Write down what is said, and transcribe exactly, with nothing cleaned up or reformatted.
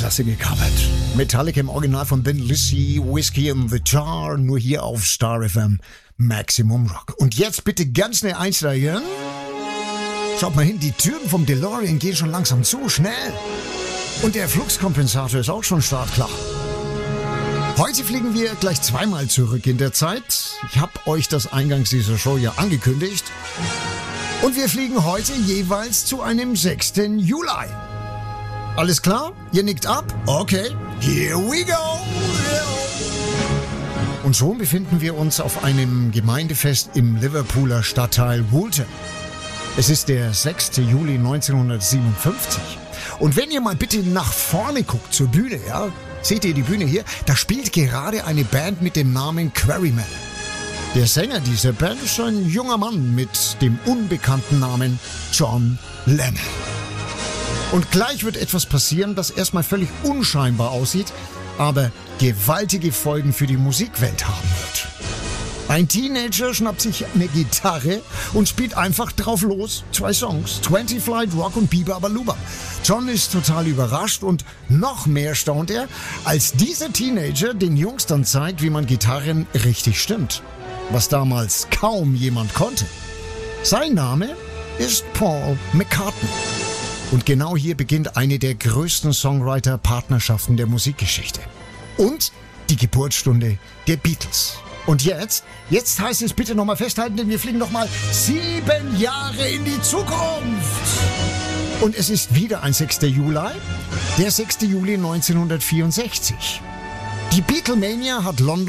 klasse gecovert. Metallica im Original von Thin Lizzy, Whiskey in the Jar, nur hier auf Star F M Maximum Rock. Und jetzt bitte ganz schnell einsteigen. Schaut mal hin, die Türen vom DeLorean gehen schon langsam zu, schnell. Und der Fluxkompensator ist auch schon startklar. Heute fliegen wir gleich zweimal zurück in der Zeit. Ich habe euch das eingangs dieser Show ja angekündigt. Und wir fliegen heute jeweils zu einem sechsten Juli. Alles klar? Ihr nickt ab? Okay, here we go! Und schon befinden wir uns auf einem Gemeindefest im Liverpooler Stadtteil Woolton. Es ist der sechste Juli neunzehnhundertsiebenundfünfzig. Und wenn ihr mal bitte nach vorne guckt zur Bühne, ja, seht ihr die Bühne hier? Da spielt gerade eine Band mit dem Namen Quarrymen. Der Sänger dieser Band ist ein junger Mann mit dem unbekannten Namen John Lennon. Und gleich wird etwas passieren, das erstmal völlig unscheinbar aussieht, aber gewaltige Folgen für die Musikwelt haben wird. Ein Teenager schnappt sich eine Gitarre und spielt einfach drauf los. Zwei Songs, twenty Flight Rock und Biba Baluba. John ist total überrascht und noch mehr staunt er, als dieser Teenager den Jungs dann zeigt, wie man Gitarren richtig stimmt. Was damals kaum jemand konnte. Sein Name ist Paul McCartney. Und genau hier beginnt eine der größten Songwriter-Partnerschaften der Musikgeschichte. Und die Geburtsstunde der Beatles. Und jetzt, jetzt heißt es bitte nochmal festhalten, denn wir fliegen nochmal sieben Jahre in die Zukunft. Und es ist wieder ein sechster Juli, der sechste Juli neunzehnhundertvierundsechzig. Die Beatlemania hat London